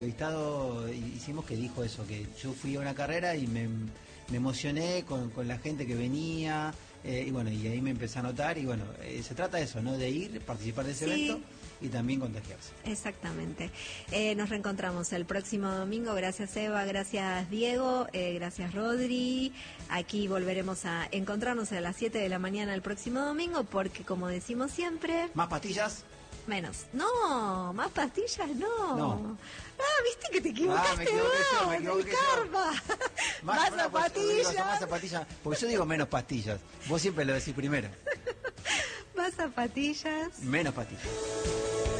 Entrevistado hicimos que dijo eso, que yo fui a una carrera y me emocioné con la gente que venía, y bueno, y ahí me empecé a notar, y bueno, se trata de eso, ¿no? De ir, participar de ese evento y también contagiarse. Exactamente. Nos reencontramos el próximo domingo. Gracias, Eva, gracias, Diego, gracias, Rodri. Aquí volveremos a encontrarnos a las 7 de la mañana el próximo domingo, porque como decimos siempre... ¿Más pastillas? Menos. No, más pastillas no. Ah, viste que te equivocaste. Me equivoqué yo. Más zapatillas. Más zapatillas. Porque yo digo menos pastillas. Vos siempre lo decís primero. Más zapatillas. Menos pastillas.